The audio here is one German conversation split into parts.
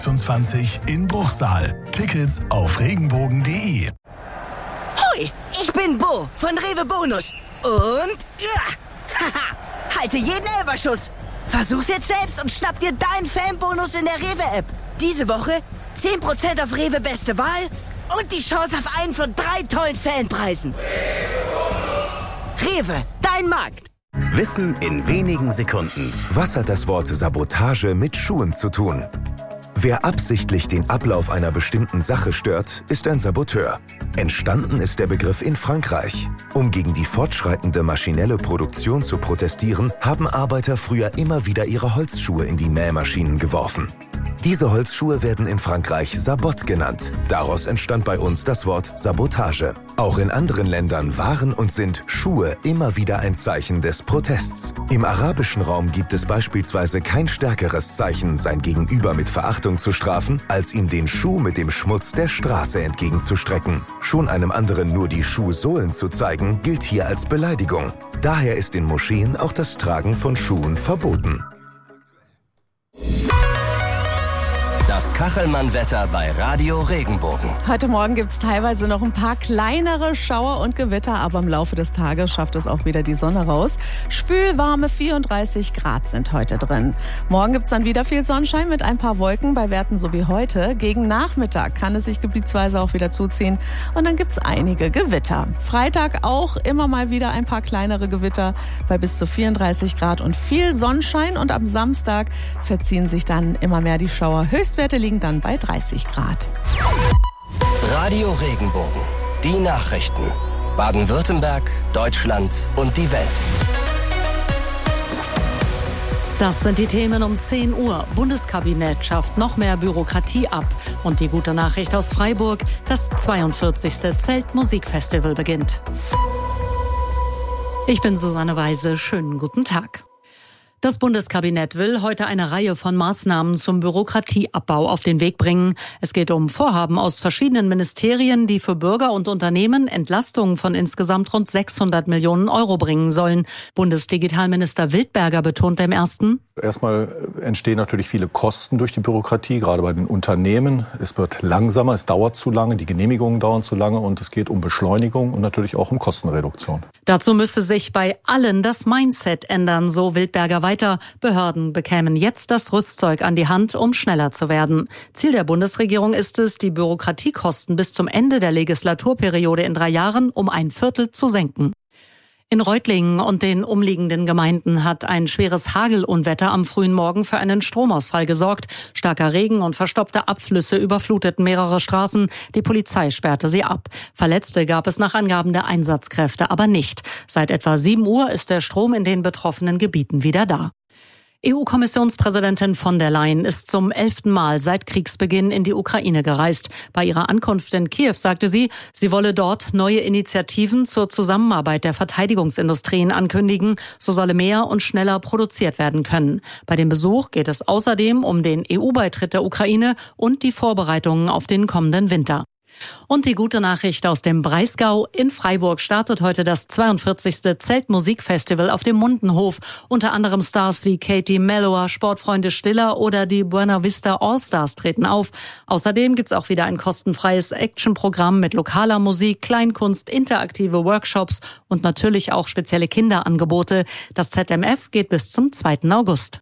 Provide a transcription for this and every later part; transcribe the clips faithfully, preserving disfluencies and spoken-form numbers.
sechsundzwanzig in Bruchsal. Tickets auf regenbogen punkt de. Hoi, ich bin Bo von Rewe Bonus. Und ja, haha, halte jeden Elferschuss. Versuch's jetzt selbst und schnapp dir deinen Fanbonus in der Rewe-App. Diese Woche zehn Prozent auf Rewe Beste Wahl und die Chance auf einen von drei tollen Fanpreisen. Rewe, dein Markt. Wissen in wenigen Sekunden. Was hat das Wort Sabotage mit Schuhen zu tun? Wer absichtlich den Ablauf einer bestimmten Sache stört, ist ein Saboteur. Entstanden ist der Begriff in Frankreich. Um gegen die fortschreitende maschinelle Produktion zu protestieren, haben Arbeiter früher immer wieder ihre Holzschuhe in die Mähmaschinen geworfen. Diese Holzschuhe werden in Frankreich Sabot genannt. Daraus entstand bei uns das Wort Sabotage. Auch in anderen Ländern waren und sind Schuhe immer wieder ein Zeichen des Protests. Im arabischen Raum gibt es beispielsweise kein stärkeres Zeichen, sein Gegenüber mit Verachtung zu strafen, als ihm den Schuh mit dem Schmutz der Straße entgegenzustrecken. Schon einem anderen nur die Schuhsohlen zu zeigen, gilt hier als Beleidigung. Daher ist in Moscheen auch das Tragen von Schuhen verboten. Das Kachelmann-Wetter bei Radio Regenbogen. Heute Morgen gibt es teilweise noch ein paar kleinere Schauer und Gewitter, aber im Laufe des Tages schafft es auch wieder die Sonne raus. Schwülwarme vierunddreißig Grad sind heute drin. Morgen gibt es dann wieder viel Sonnenschein mit ein paar Wolken bei Werten so wie heute. Gegen Nachmittag kann es sich gebietsweise auch wieder zuziehen und dann gibt es einige Gewitter. Freitag auch immer mal wieder ein paar kleinere Gewitter bei bis zu vierunddreißig Grad und viel Sonnenschein und am Samstag verziehen sich dann immer mehr die Schauer. Höchstwerte liegen dann bei dreißig Grad. Radio Regenbogen. Die Nachrichten. Baden-Württemberg, Deutschland und die Welt. Das sind die Themen um zehn Uhr. Bundeskabinett schafft noch mehr Bürokratie ab. Und die gute Nachricht aus Freiburg, das zweiundvierzigste Zeltmusikfestival beginnt. Ich bin Susanne Weise. Schönen guten Tag. Das Bundeskabinett will heute eine Reihe von Maßnahmen zum Bürokratieabbau auf den Weg bringen. Es geht um Vorhaben aus verschiedenen Ministerien, die für Bürger und Unternehmen Entlastungen von insgesamt rund sechshundert Millionen Euro bringen sollen. Bundesdigitalminister Wildberger betonte im ersten: Erstmal entstehen natürlich viele Kosten durch die Bürokratie, gerade bei den Unternehmen. Es wird langsamer, es dauert zu lange, die Genehmigungen dauern zu lange und es geht um Beschleunigung und natürlich auch um Kostenreduktion. Dazu müsste sich bei allen das Mindset ändern, so Wildberger weiter. Behörden bekämen jetzt das Rüstzeug an die Hand, um schneller zu werden. Ziel der Bundesregierung ist es, die Bürokratiekosten bis zum Ende der Legislaturperiode in drei Jahren um ein Viertel zu senken. In Reutlingen und den umliegenden Gemeinden hat ein schweres Hagelunwetter am frühen Morgen für einen Stromausfall gesorgt. Starker Regen und verstopfte Abflüsse überfluteten mehrere Straßen. Die Polizei sperrte sie ab. Verletzte gab es nach Angaben der Einsatzkräfte aber nicht. Seit etwa sieben Uhr ist der Strom in den betroffenen Gebieten wieder da. E U-Kommissionspräsidentin von der Leyen ist zum elften Mal seit Kriegsbeginn in die Ukraine gereist. Bei ihrer Ankunft in Kiew sagte sie, sie wolle dort neue Initiativen zur Zusammenarbeit der Verteidigungsindustrien ankündigen. So solle mehr und schneller produziert werden können. Bei dem Besuch geht es außerdem um den E U-Beitritt der Ukraine und die Vorbereitungen auf den kommenden Winter. Und die gute Nachricht aus dem Breisgau: In Freiburg startet heute das zweiundvierzigste Zeltmusikfestival auf dem Mundenhof. Unter anderem Stars wie Katie Mellower, Sportfreunde Stiller oder die Buena Vista Allstars treten auf. Außerdem gibt's auch wieder ein kostenfreies Actionprogramm mit lokaler Musik, Kleinkunst, interaktive Workshops und natürlich auch spezielle Kinderangebote. Das Z M F geht bis zum zweiten August.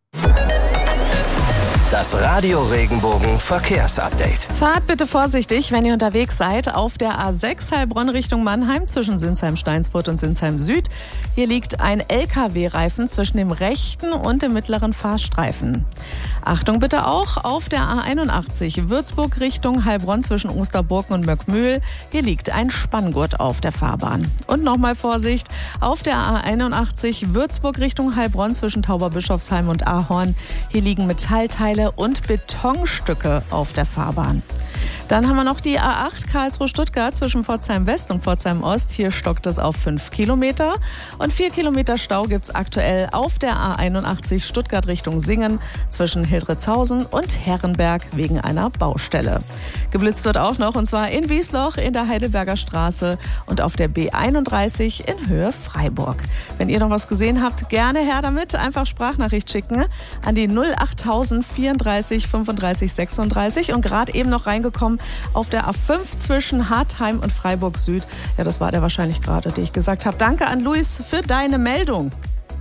Das Radio Regenbogen Verkehrsupdate. Fahrt bitte vorsichtig, wenn ihr unterwegs seid, auf der A sechs Heilbronn Richtung Mannheim zwischen Sinsheim-Steinsfurt und Sinsheim-Süd. Hier liegt ein L K W-Reifen zwischen dem rechten und dem mittleren Fahrstreifen. Achtung bitte auch auf der A einundachtzig Würzburg Richtung Heilbronn zwischen Osterburken und Möckmühl. Hier liegt ein Spanngurt auf der Fahrbahn. Und nochmal Vorsicht auf der A einundachtzig Würzburg Richtung Heilbronn zwischen Tauberbischofsheim und Ahorn. Hier liegen Metallteile und Betonstücke auf der Fahrbahn. Dann haben wir noch die A acht Karlsruhe-Stuttgart zwischen Pforzheim West und Pforzheim Ost. Hier stockt es auf fünf Kilometer. Und vier Kilometer Stau gibt es aktuell auf der A einundachtzig Stuttgart Richtung Singen zwischen Hildritzhausen und Herrenberg wegen einer Baustelle. Geblitzt wird auch noch, und zwar in Wiesloch, in der Heidelberger Straße und auf der B einunddreißig in Höhe Freiburg. Wenn ihr noch was gesehen habt, gerne her damit. Einfach Sprachnachricht schicken an die null achttausend vierunddreißig fünfunddreißig sechsunddreißig. Und gerade eben noch reingekommen auf der A fünf zwischen Hartheim und Freiburg Süd. Ja, das war der wahrscheinlich gerade, den ich gesagt habe. Danke an Luis für deine Meldung.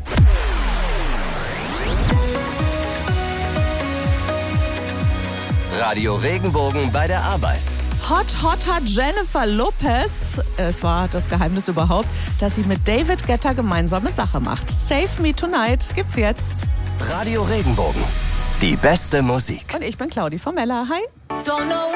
Radio Regenbogen bei der Arbeit. Hot, hotter Jennifer Lopez. Es war das Geheimnis überhaupt, dass sie mit David Guetta gemeinsame Sache macht. Save Me Tonight gibt's jetzt. Radio Regenbogen. Die beste Musik. Und ich bin Claudi Formella. Hi.